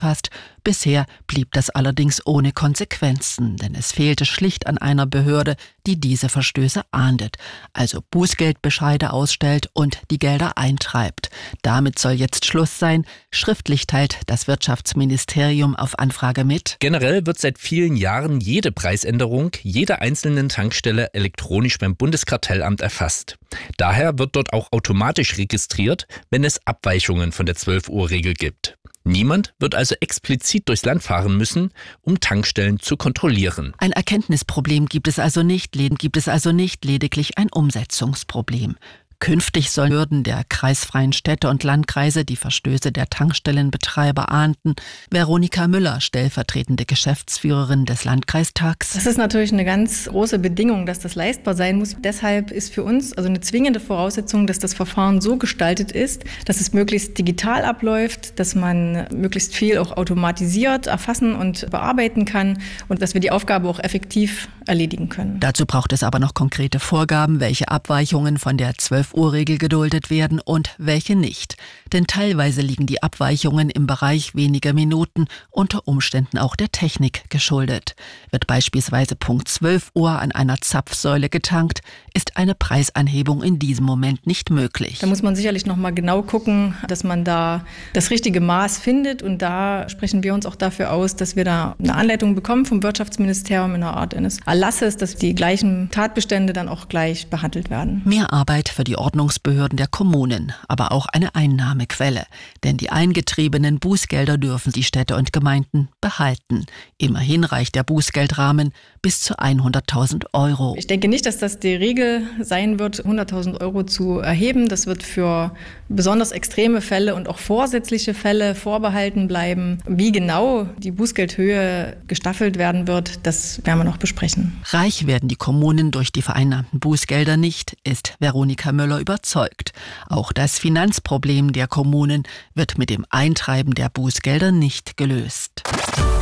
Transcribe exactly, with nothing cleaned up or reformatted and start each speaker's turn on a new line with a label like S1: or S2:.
S1: Fast. Bisher blieb das allerdings ohne Konsequenzen, denn es fehlte schlicht an einer Behörde, die diese Verstöße ahndet, also Bußgeldbescheide ausstellt und die Gelder eintreibt. Damit soll jetzt Schluss sein. Schriftlich teilt das Wirtschaftsministerium auf Anfrage mit:
S2: Generell wird seit vielen Jahren jede Preisänderung jeder einzelnen Tankstelle elektronisch beim Bundeskartellamt erfasst. Daher wird dort auch automatisch registriert, wenn es Abweichungen von der zwölf-Uhr-Regel gibt. Niemand wird also explizit durchs Land fahren müssen, um Tankstellen zu kontrollieren.
S1: Ein Erkenntnisproblem gibt es also nicht, gibt es also nicht, lediglich ein Umsetzungsproblem. Künftig sollen Behörden der kreisfreien Städte und Landkreise die Verstöße der Tankstellenbetreiber ahnden. Veronika Müller, stellvertretende Geschäftsführerin des Landkreistags.
S3: Das ist natürlich eine ganz große Bedingung, dass das leistbar sein muss. Deshalb ist für uns also eine zwingende Voraussetzung, dass das Verfahren so gestaltet ist, dass es möglichst digital abläuft, dass man möglichst viel auch automatisiert erfassen und bearbeiten kann und dass wir die Aufgabe auch effektiv erledigen können.
S1: Dazu braucht es aber noch konkrete Vorgaben, welche Abweichungen von der zwölf-Uhr-Regel geduldet werden und welche nicht. Denn teilweise liegen die Abweichungen im Bereich weniger Minuten, unter Umständen auch der Technik geschuldet. Wird beispielsweise Punkt zwölf Uhr an einer Zapfsäule getankt, ist eine Preisanhebung in diesem Moment nicht möglich.
S3: Da muss man sicherlich noch mal genau gucken, dass man da das richtige Maß findet. Und da sprechen wir uns auch dafür aus, dass wir da eine Anleitung bekommen vom Wirtschaftsministerium in einer Art eines Erlasses, dass die gleichen Tatbestände dann auch gleich behandelt werden.
S1: Mehr Arbeit für die Ordnungsbehörden der Kommunen, aber auch eine Einnahmequelle. Denn die eingetriebenen Bußgelder dürfen die Städte und Gemeinden behalten. Immerhin reicht der Bußgeldrahmen bis zu hunderttausend Euro.
S3: Ich denke nicht, dass das die Regel sein wird, hunderttausend Euro zu erheben. Das wird für besonders extreme Fälle und auch vorsätzliche Fälle vorbehalten bleiben. Wie genau die Bußgeldhöhe gestaffelt werden wird, das werden wir noch besprechen.
S1: Reich werden die Kommunen durch die vereinnahmten Bußgelder nicht, ist Veronika Müller überzeugt. Auch das Finanzproblem der Kommunen wird mit dem Eintreiben der Bußgelder nicht gelöst.